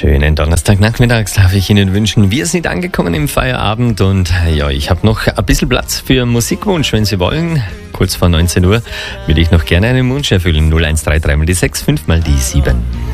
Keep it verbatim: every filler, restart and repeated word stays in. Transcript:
Schönen Donnerstagnachmittag darf ich Ihnen wünschen. Wir sind angekommen im Feierabend und ja, ich habe noch ein bisschen Platz für einen Musikwunsch, wenn Sie wollen. Kurz vor neunzehn Uhr würde ich noch gerne einen Wunsch erfüllen. null eins drei drei mal die sechs, fünf mal die sieben.